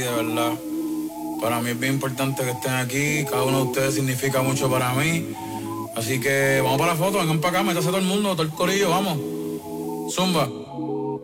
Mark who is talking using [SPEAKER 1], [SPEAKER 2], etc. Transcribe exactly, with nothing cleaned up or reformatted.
[SPEAKER 1] De verdad, para mí es bien importante que estén aquí. Cada uno de ustedes significa mucho para mí. Así que vamos para la foto, vengan para acá, métase todo el mundo, todo el corillo, vamos. Zumba.